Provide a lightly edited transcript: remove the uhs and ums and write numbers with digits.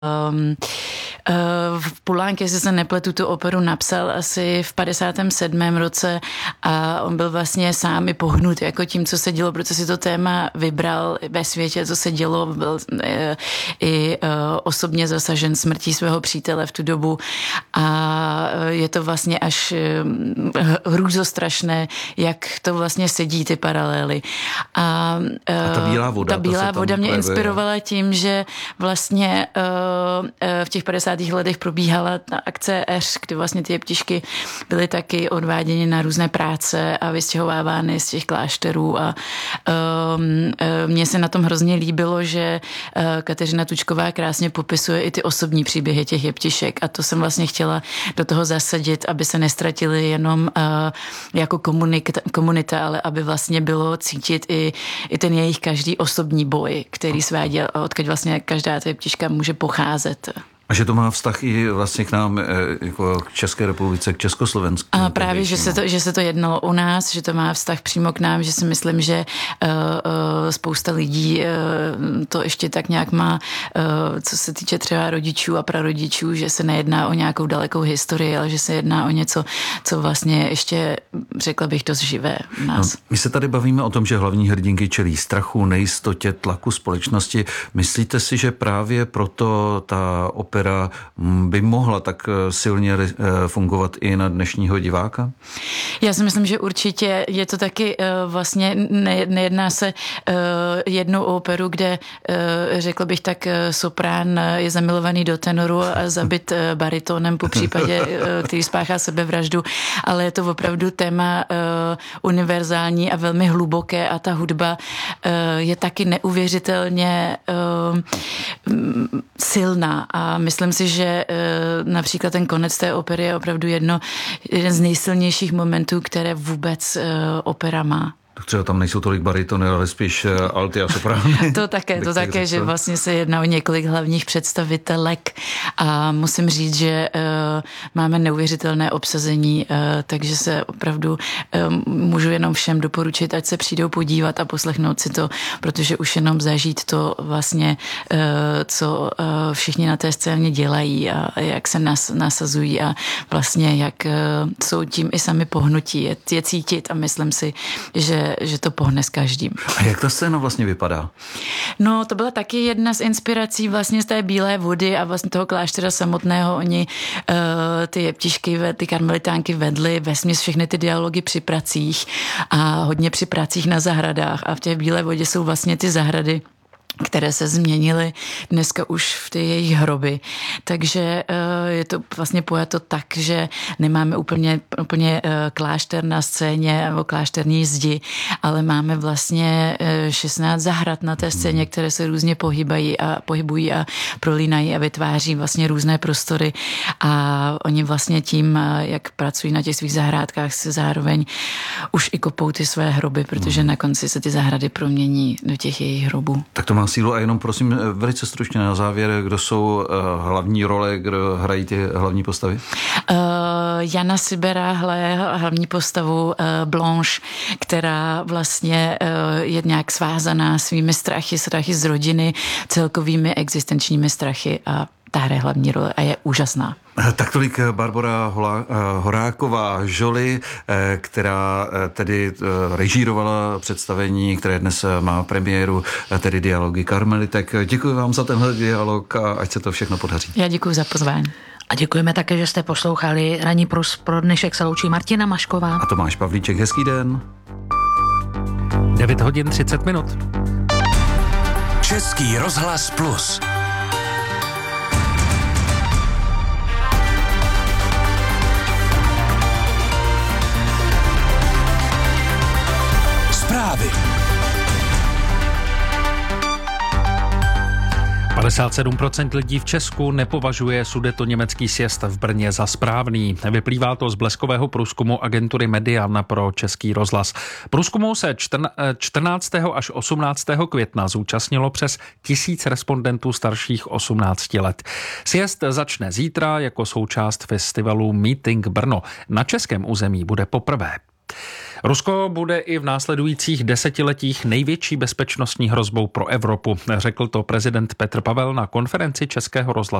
v Pulánk, jestli se nepletu, tu operu napsal asi v 57. roce a on byl vlastně sám i pohnut jako tím, co se dělo, protože si to téma vybral ve světě, co se dělo, byl i osobně zasažen smrtí svého přítele v tu dobu a je to vlastně až hrůzostrašné, jak to vlastně sedí ty paralely. A ta bílá voda mě inspirovala tím, že vlastně v těch 50. letech probíhala ta akce Eř, kdy vlastně ty jeptišky byly taky odváděny na různé práce a vystěhovávány z těch klášterů a mně se na tom hrozně líbilo, že Kateřina Tučková krásně popisuje i ty osobní příběhy těch jeptišek a to jsem vlastně chtěla do toho zasadit, aby se nestratili jenom jako komunita, ale aby vlastně bylo cítit i ten jejich každý osobní boj, který sváděl, odkud vlastně každá ta jeptiška může pocházet. A že to má vztah i vlastně k nám, jako k České republice, k Československu. A právě, že se to jednalo u nás, že to má vztah přímo k nám, že si myslím, že spousta lidí to ještě tak nějak má, co se týče třeba rodičů a prarodičů, že se nejedná o nějakou dalekou historii, ale že se jedná o něco, co vlastně ještě, řekla bych, dost živé u nás. No, my se tady bavíme o tom, že hlavní hrdinky čelí strachu, nejistotě, tlaku společnosti. Myslíte si, že právě proto ta opera by mohla tak silně fungovat i na dnešního diváka? Já si myslím, že určitě je to taky vlastně, nejedná se jednou operu, kde řekl bych tak soprán je zamilovaný do tenoru a zabit baritónem po případě, který spáchá sebevraždu, ale je to opravdu téma univerzální a velmi hluboké a ta hudba je taky neuvěřitelně silná a myslím si, že například ten konec té opery je opravdu jeden z nejsilnějších momentů, které vůbec opera má. Třeba tam nejsou tolik baritony, ale spíš alty a soprány. To také, že vlastně se jedná o několik hlavních představitelek a musím říct, že máme neuvěřitelné obsazení, takže se opravdu můžu jenom všem doporučit, ať se přijdou podívat a poslechnout si to, protože už jenom zažít to vlastně, co všichni na té scéně dělají a jak se nasazují a vlastně jak jsou tím i sami pohnutí, je cítit a myslím si, že to pohne s každým. A jak ta scéna vlastně vypadá? No, to byla taky jedna z inspirací vlastně z té bílé vody a vlastně toho kláštera samotného. Oni ty jeptišky, ty karmelitánky vedly vesměs všechny ty dialogy při pracích a hodně při pracích na zahradách a v té bílé vodě jsou vlastně ty zahrady, které se změnily dneska už v ty jejich hroby. Takže je to vlastně pojato tak, že nemáme úplně klášter na scéně nebo klášterní zdi, ale máme vlastně 16 zahrad na té scéně, které se různě pohybují a prolínají a vytváří vlastně různé prostory a oni vlastně tím, jak pracují na těch svých zahrádkách, se zároveň už i kopou ty své hroby, protože na konci se ty zahrady promění do těch jejich hrobů. Tak to má sílu a jenom prosím velice stručně na závěr, kdo jsou hlavní role, kdo hrají ty hlavní postavy? Jana Sibera hraje hlavní postavu Blanche, která vlastně je nějak svázaná svými strachy z rodiny, celkovými existenčními strachy a ta hraje hlavní role a je úžasná. Tak tolik Barbora Horáková Joly, která tedy režírovala představení, které dnes má premiéru, tedy Dialogy karmelitek. Děkuji vám za tenhle dialog a ať se to všechno podaří. Já děkuji za pozvání. A děkujeme také, že jste poslouchali Ranní plus. Pro dnešek se loučí Martina Mašková a Tomáš Pavlíček. Hezký den. 9:30. Český rozhlas plus. Zprávy. 57% lidí v Česku nepovažuje sudetoněmecký sjezd v Brně za správný. Vyplývá to z bleskového průzkumu agentury Median pro Český rozhlas. Průzkumu se 14. až 18. května zúčastnilo přes 1000 respondentů starších 18 let. Sjezd začne zítra jako součást festivalu Meeting Brno. Na českém území bude poprvé. Rusko bude i v následujících desetiletích největší bezpečnostní hrozbou pro Evropu, řekl to prezident Petr Pavel na konferenci Českého rozhlasu